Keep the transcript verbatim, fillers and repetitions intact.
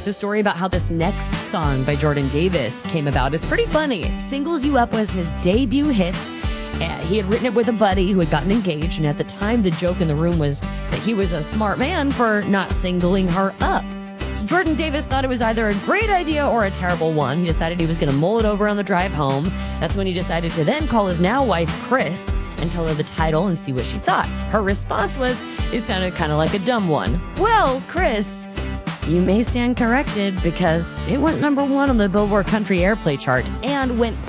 The story about how this next song by Jordan Davis came about is pretty funny. Singles You Up was his debut hit. Uh, he had written it with a buddy who had gotten engaged, and at the time, the joke in the room was that he was a smart man for not singling her up. So Jordan Davis thought it was either a great idea or a terrible one. He decided he was going to mull it over on the drive home. That's when he decided to then call his now wife, Chris, and tell her the title and see what she thought. Her response was, it sounded kind of like a dumb one. Well, Chris, you may stand corrected because it went number one on the Billboard Country Airplay chart and went